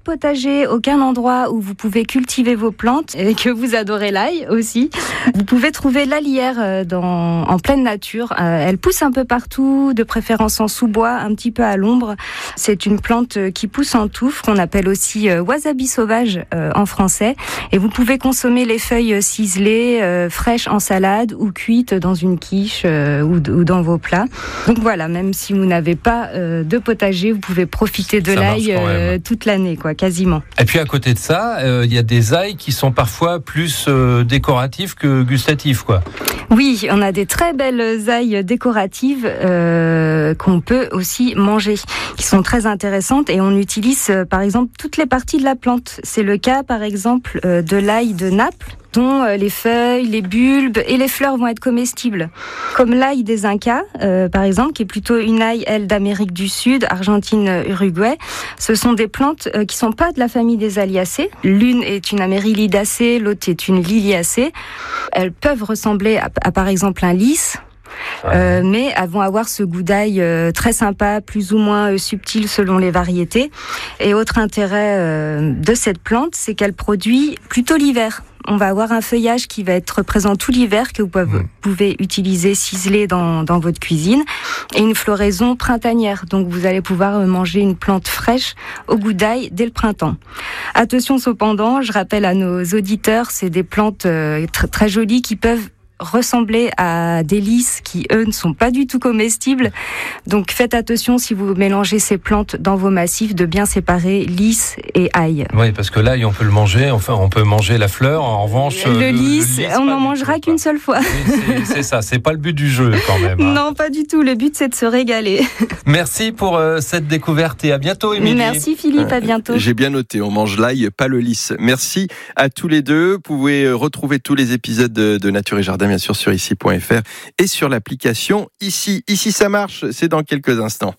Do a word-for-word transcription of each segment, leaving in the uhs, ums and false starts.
potager, aucun endroit où vous pouvez cultiver vos plantes et que vous adorez l'ail aussi, vous pouvez trouver l'alière dans, en pleine nature. Euh, elle pousse un peu partout, de préférence en sous-bois, un petit peu à l'ombre. C'est une plante qui pousse en touffe, qu'on appelle aussi euh, wasabi sauvage euh, en français. Et vous pouvez consommer les feuilles ciselées, euh, fraîches en salade ou cuites dans une quiche euh, ou, ou dans vos plats. Donc voilà, même si vous n'avez pas euh, de potager, vous pouvez profiter de Ça l'ail euh, toute l'année, quoi, quasiment. Et puis à côté de ça, il euh, y a des ails qui sont parfois plus euh, décoratifs que gustatifs, quoi. Oui, on a des très belles ailles décoratives euh, qu'on peut aussi manger, qui sont très intéressantes, et on utilise euh, par exemple toutes les parties de la plante. C'est le cas par exemple euh, de l'ail de Naples, dont euh, les feuilles, les bulbes et les fleurs vont être comestibles. Comme l'ail des Incas, euh, par exemple, qui est plutôt une ail, elle, d'Amérique du Sud, Argentine, Uruguay. Ce sont des plantes euh, qui sont pas de la famille des Alliacées. L'une est une Amaryllidacée, l'autre est une Liliacée. Elles peuvent ressembler à, à par exemple un lys. Euh, mais elles vont avoir ce goût d'ail euh, très sympa, plus ou moins euh, subtil selon les variétés. Et autre intérêt euh, de cette plante, c'est qu'elle produit plutôt l'hiver. On va avoir un feuillage qui va être présent tout l'hiver, que vous pouvez, mmh. pouvez utiliser ciselé dans, dans votre cuisine, et une floraison printanière. Donc vous allez pouvoir manger une plante fraîche au goût d'ail dès le printemps. Attention cependant, je rappelle à nos auditeurs, c'est des plantes euh, tr- très jolies qui peuvent ressembler à des lys qui, eux, ne sont pas du tout comestibles. Donc faites attention, si vous mélangez ces plantes dans vos massifs, de bien séparer lys et ail. Oui, parce que l'ail, on peut le manger, enfin on peut manger la fleur, en revanche... Le, le lys, le lys on n'en mangera qu'une seule fois. Oui, c'est, c'est ça, c'est pas le but du jeu quand même. Hein. Non, pas du tout, le but c'est de se régaler. Merci pour euh, cette découverte et à bientôt, Émilie. Merci Philippe, à bientôt. J'ai bien noté, on mange l'ail, pas le lys. Merci à tous les deux. Vous pouvez retrouver tous les épisodes de, de Nature et Jardin, bien sûr, sur ici point f r et sur l'application Ici. Ici, ça marche, c'est dans quelques instants.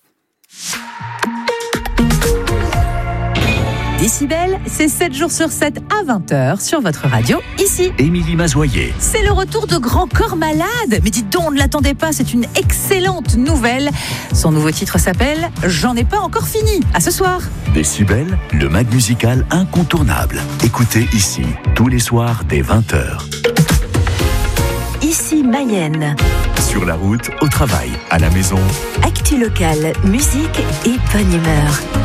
Décibel, c'est sept jours sur sept à vingt heures sur votre radio, ici. Émilie Mazoyer. C'est le retour de Grand Corps Malade. Mais dites donc, on ne l'attendait pas, c'est une excellente nouvelle. Son nouveau titre s'appelle « J'en ai pas encore fini ». À ce soir. Décibel, le mag musical incontournable. Écoutez ici, tous les soirs dès vingt heures. Ici Mayenne. Sur la route, au travail, à la maison. Actu locale, musique et bonne humeur.